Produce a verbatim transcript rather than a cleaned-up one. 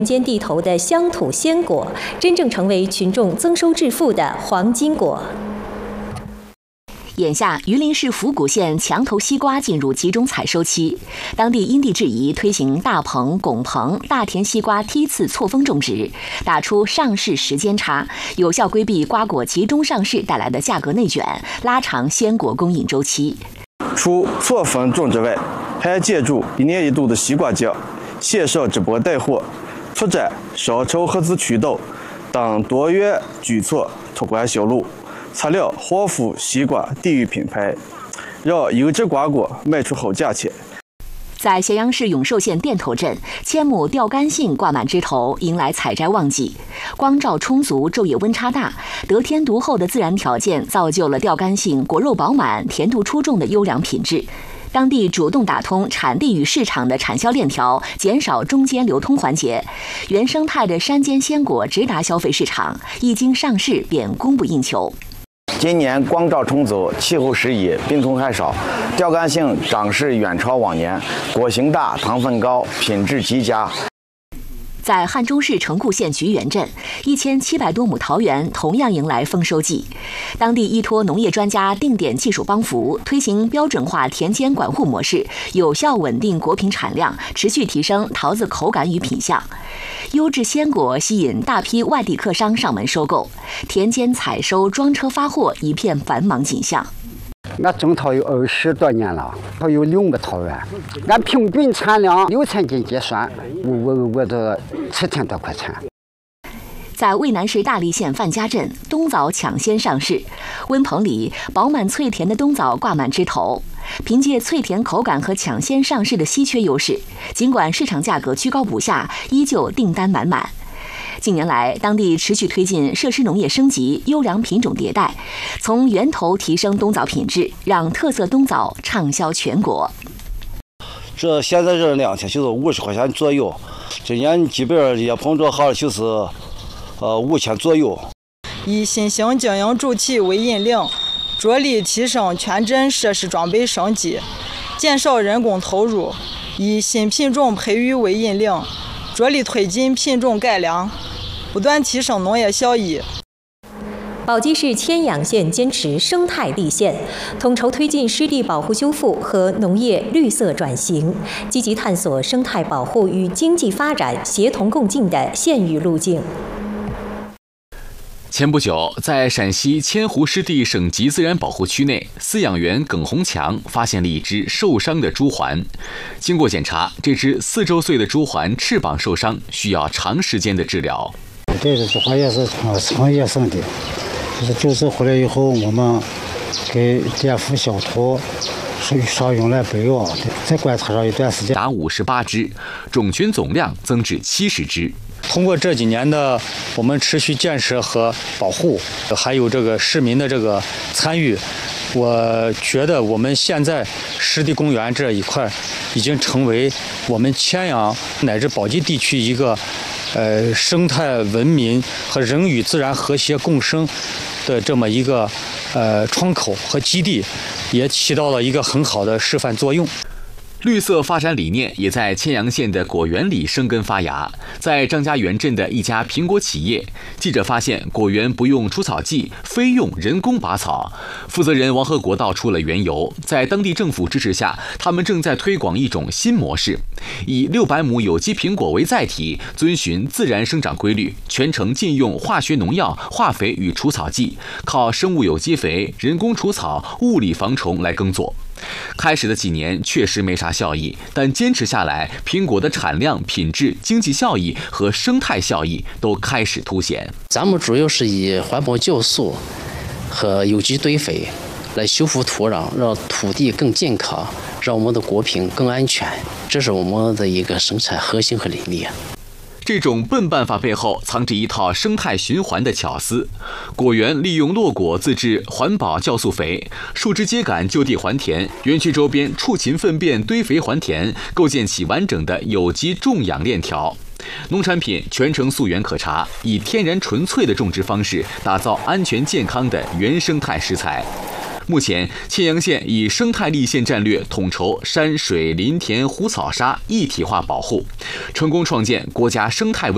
间地头的乡土鲜果，真正成为群众增收致富的黄金果。 眼下，榆林市府谷县墙头西瓜进入集中采收期，当地因地制宜推行大棚、拱棚、大田西瓜梯次错峰种植，打出上市时间差，有效规避瓜果集中上市带来的价格内卷，拉长鲜果供应周期。 除错峰种植外，还借助一年一度的西瓜节、线上直播带货、拓展商超合资渠道等多元举措拓宽销路，擦亮黄福西瓜地域品牌，让优质瓜果卖出好价钱。 在咸阳市永寿县店头镇，千亩吊干杏挂满枝头，迎来采摘旺季。光照充足，昼夜温差大，得天独厚的自然条件造就了吊干杏果肉饱满、甜度出众的优良品质。当地主动打通产地与市场的产销链条，减少中间流通环节，原生态的山间鲜果直达消费市场，一经上市便供不应求。 今年光照充足，气候适宜，病虫害少，吊干杏长势远超往年，果形大，糖分高，品质极佳。 在汉中市城固县菊园镇，一千七百多亩桃园同样迎来丰收季。当地依托农业专家定点技术帮扶，推行标准化田间管护模式，有效稳定果品产量，持续提升桃子口感与品相。优质鲜果吸引大批外地客商上门收购，田间采收、装车发货，一片繁忙景象。 俺种桃有二十多年了，它有六个桃园，按平均产量六千斤结算，我我我的七千多块钱。 在渭南市大荔县范家镇，冬枣抢先上市，温棚里饱满脆甜的冬枣挂满枝头。凭借脆甜口感和抢先上市的稀缺优势，尽管市场价格居高不下，依旧订单满满。近年来，当地持续推进设施农业升级、优良品种迭代，从源头提升冬枣品质，让特色冬枣畅销全国。 这现在这两天就是五十块钱左右，今年基本上也碰着行就是呃五千左右。 以新型经营主体为引领，着力提升全镇设施装备升级，减少人工投入，以新品种培育为引领，着力推进品种改良，不断提升农业效益。 宝鸡市千阳县坚持生态立县，统筹推进湿地保护修复和农业绿色转型，积极探索生态保护与经济发展协同共进的县域路径。 前不久，在陕西千湖湿地省级自然保护区内，饲养员耿红强发现了一只受伤的朱鹮。经过检查，这只四周岁的朱鹮翅膀受伤，需要长时间的治疗。 这只朱鹮也是从野生的，就是救治回来以后，我们给颠覆消土，少用来备用，再观察上一段时间， 达五十八只，种群总量增至七十只。 通过这几年的我们持续建设和保护，还有这个市民的这个参与，我觉得我们现在湿地公园这一块已经成为我们千阳乃至宝鸡地区一个呃生态文明和人与自然和谐共生的这么一个呃窗口和基地，也起到了一个很好的示范作用。 绿色发展理念也在千阳县的果园里生根发芽。在张家园镇的一家苹果企业，记者发现果园不用除草剂，非用人工拔草。负责人王和国道出了缘由，在当地政府支持下，他们正在推广一种新模式，以六百亩有机苹果为载体，遵循自然生长规律，全程禁用化学农药、化肥与除草剂，靠生物有机肥、人工除草、物理防虫来耕作。开始的几年确实没啥效益，但坚持下来，苹果的产量、品质、经济效益和生态效益都开始凸显。 咱们主要是以环保酵素和有机堆肥来修复土壤，让土地更健康，让我们的果品更安全，这是我们的一个生产核心和理念。 这种笨办法背后藏着一套生态循环的巧思。果园利用落果自制环保酵素肥，树枝秸秆就地还田，园区周边畜禽粪便堆肥还田，构建起完整的有机种养链条。农产品全程溯源可查，以天然纯粹的种植方式，打造安全健康的原生态食材。目前，千阳县以生态立县战略统筹山水林田湖草沙一体化保护，成功创建国家生态文